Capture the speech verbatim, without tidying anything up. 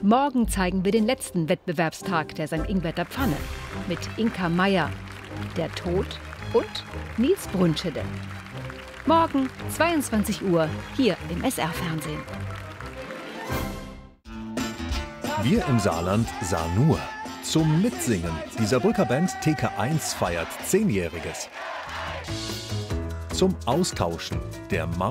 Morgen zeigen wir den letzten Wettbewerbstag der Sankt Ingbert Pfanne mit Inka Meyer, Der Tod und Nils Brunschede. Morgen zweiundzwanzig Uhr hier im S R-Fernsehen. Wir im Saarland sahen nur zum Mitsingen. Die Saarbrücker Band T K eins feiert Zehnjähriges. Zum Austauschen der Mama